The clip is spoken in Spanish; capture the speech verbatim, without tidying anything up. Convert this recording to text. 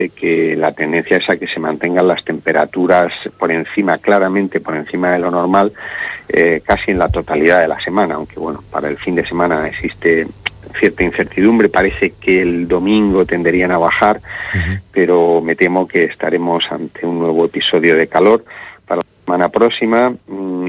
que la tendencia es a que se mantengan las temperaturas por encima, claramente por encima de lo normal, eh, casi en la totalidad de la semana, aunque bueno, para el fin de semana existe cierta incertidumbre, parece que el domingo tenderían a bajar, uh-huh. pero me temo que estaremos ante un nuevo episodio de calor para la semana próxima.